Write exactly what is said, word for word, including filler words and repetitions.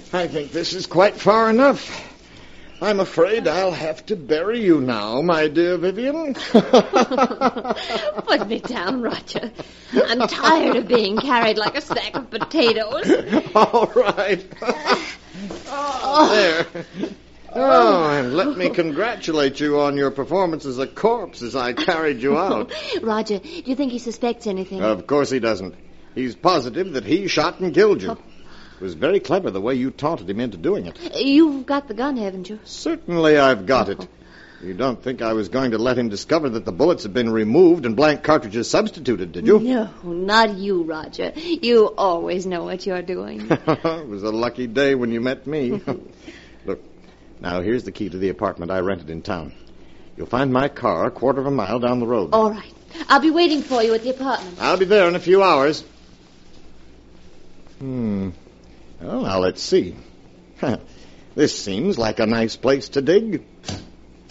I think this is quite far enough. I'm afraid I'll have to bury you now, my dear Vivian. Put me down, Roger. I'm tired of being carried like a sack of potatoes. All right. Oh, there. Oh, and let me congratulate you on your performance as a corpse as I carried you out. Roger, do you think he suspects anything? Of course he doesn't. He's positive that he shot and killed you. It was very clever the way you taunted him into doing it. You've got the gun, haven't you? Certainly I've got it. You don't think I was going to let him discover that the bullets had been removed and blank cartridges substituted, did you? No, not you, Roger. You always know what you're doing. It was a lucky day when you met me. Look, now here's the key to the apartment I rented in town. You'll find my car a quarter of a mile down the road. All right. I'll be waiting for you at the apartment. I'll be there in a few hours. Hmm. Well, now let's see. This seems like a nice place to dig.